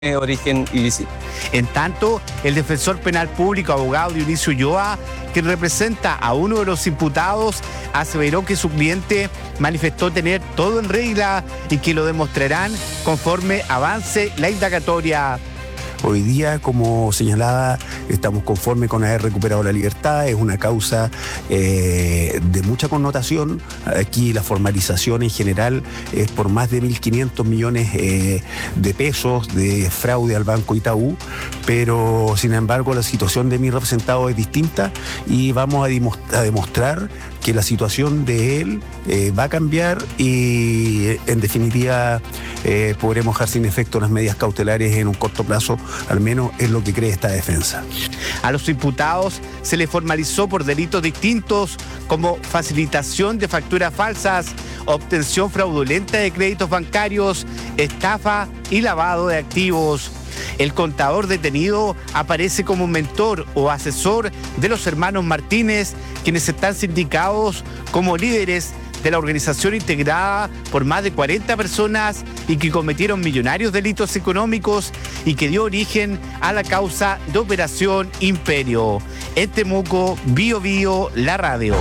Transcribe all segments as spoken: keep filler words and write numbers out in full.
de origen ilícito. En tanto, el defensor penal público, abogado Dionisio Ulloa, que representa a uno de los imputados, aseveró que su cliente manifestó tener todo en regla y que lo demostrarán conforme avance la indagatoria. Hoy día, como señalaba, estamos conformes con haber recuperado la libertad. Es una causa eh, de mucha connotación. Aquí la formalización en general es por más de mil quinientos millones eh, de pesos de fraude al Banco Itaú, pero sin embargo la situación de mi representado es distinta y vamos a, a demostrar que la situación de él eh, va a cambiar y en definitiva eh, podremos dejar sin efecto las medidas cautelares en un corto plazo, al menos es lo que cree esta defensa. A los imputados se les formalizó por delitos distintos como facilitación de facturas falsas, obtención fraudulenta de créditos bancarios, estafa y lavado de activos. El contador detenido aparece como mentor o asesor de los hermanos Martínez, quienes están sindicados como líderes de la organización integrada por más de cuarenta personas y que cometieron millonarios delitos económicos y que dio origen a la causa de Operación Imperio. En Temuco, Bio Bio, la radio.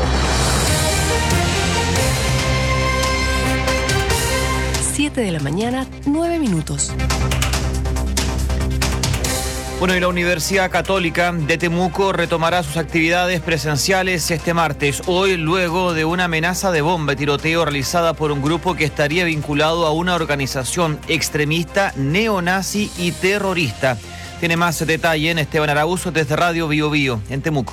siete de la mañana, nueve minutos. Bueno, y la Universidad Católica de Temuco retomará sus actividades presenciales este martes, hoy luego de una amenaza de bomba y tiroteo realizada por un grupo que estaría vinculado a una organización extremista, neonazi y terrorista. Tiene más detalle en Esteban Araújo desde Radio Bio Bio, en Temuco.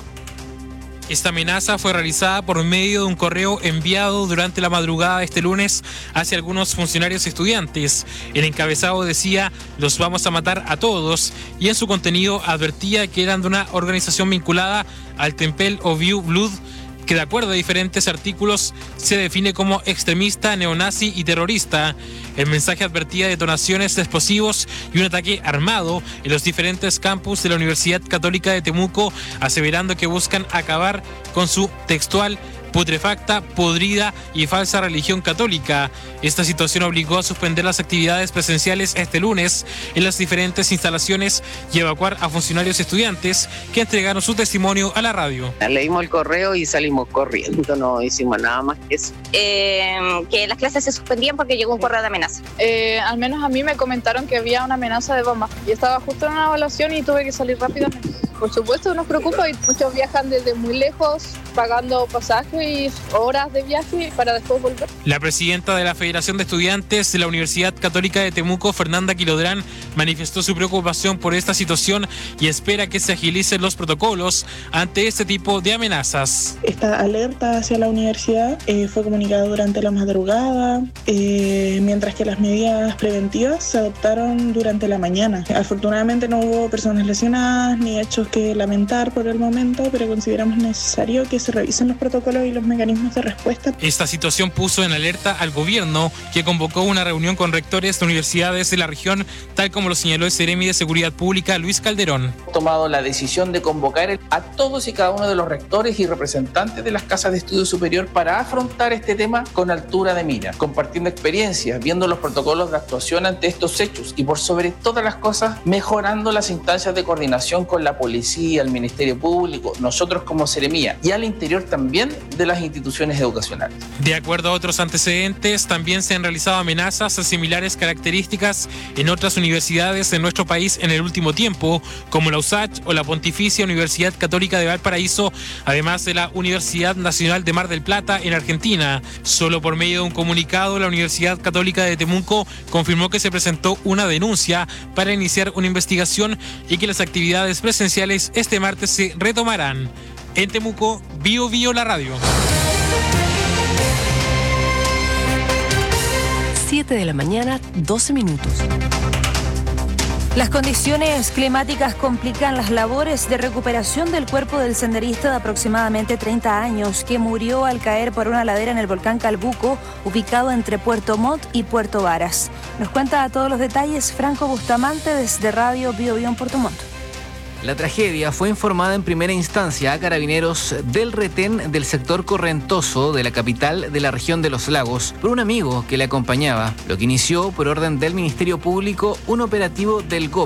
Esta amenaza fue realizada por medio de un correo enviado durante la madrugada de este lunes hacia algunos funcionarios estudiantes. El encabezado decía: los vamos a matar a todos, y en su contenido advertía que eran de una organización vinculada al Temple of You Blood, que de acuerdo a diferentes artículos se define como extremista, neonazi y terrorista. El mensaje advertía detonaciones de explosivos y un ataque armado en los diferentes campus de la Universidad Católica de Temuco, aseverando que buscan acabar con su textual putrefacta, podrida y falsa religión católica. Esta situación obligó a suspender las actividades presenciales este lunes en las diferentes instalaciones y evacuar a funcionarios estudiantes que entregaron su testimonio a la radio. Leímos el correo y salimos corriendo, no hicimos nada más que eso. Eh, que las clases se suspendían porque llegó un correo de amenaza. Eh, al menos a mí me comentaron que había una amenaza de bomba y estaba justo en una evaluación y tuve que salir rápidamente. Por supuesto nos preocupa y muchos viajan desde muy lejos pagando pasajes y horas de viaje para después volver. La presidenta de la Federación de Estudiantes de la Universidad Católica de Temuco, Fernanda Quilodrán, manifestó su preocupación por esta situación y espera que se agilicen los protocolos ante este tipo de amenazas. Esta alerta hacia la universidad eh, fue comunicada durante la madrugada, eh, mientras que las medidas preventivas se adoptaron durante la mañana. Afortunadamente no hubo personas lesionadas ni hechos que lamentar por el momento, pero consideramos necesario que se revisen los protocolos y los mecanismos de respuesta. Esta situación puso en alerta al gobierno, que convocó una reunión con rectores de universidades de la región, tal como lo señaló el Seremi de Seguridad Pública, Luis Calderón. Hemos tomado la decisión de convocar a todos y cada uno de los rectores y representantes de las casas de estudio superior para afrontar este tema con altura de mira, compartiendo experiencias, viendo los protocolos de actuación ante estos hechos y, por sobre todas las cosas, mejorando las instancias de coordinación con la policía, el Ministerio Público, nosotros como Seremía y al interior también de las instituciones educacionales. De acuerdo a otros antecedentes, también se han realizado amenazas de similares características en otras universidades de nuestro país en el último tiempo, como la U S A C H o la Pontificia Universidad Católica de Valparaíso, además de la Universidad Nacional de Mar del Plata en Argentina. Solo por medio de un comunicado, la Universidad Católica de Temuco confirmó que se presentó una denuncia para iniciar una investigación y que las actividades presenciales este martes se retomarán. En Temuco, Bio Bio, la radio. siete de la mañana, doce minutos. Las condiciones climáticas complican las labores de recuperación del cuerpo del senderista de aproximadamente treinta años que murió al caer por una ladera en el volcán Calbuco, ubicado entre Puerto Montt y Puerto Varas. Nos cuenta todos los detalles Franco Bustamante desde Radio Bio Bio en Puerto Montt. La tragedia fue informada en primera instancia a carabineros del retén del sector Correntoso de la capital de la región de Los Lagos por un amigo que le acompañaba, lo que inició por orden del Ministerio Público un operativo del G O P